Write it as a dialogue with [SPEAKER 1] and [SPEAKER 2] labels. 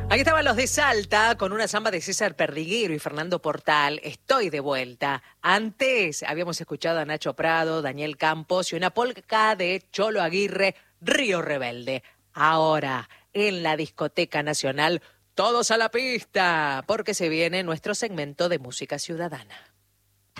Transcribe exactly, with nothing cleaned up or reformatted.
[SPEAKER 1] Aquí estaban los de Salta con una samba de César Perdiguero y Fernando Portal. Estoy de vuelta. Antes habíamos escuchado a Nacho Prado, Daniel Campos y una polka de Cholo Aguirre, Río Rebelde. Ahora, en la Discoteca Nacional, todos a la pista, porque se viene nuestro segmento de música ciudadana.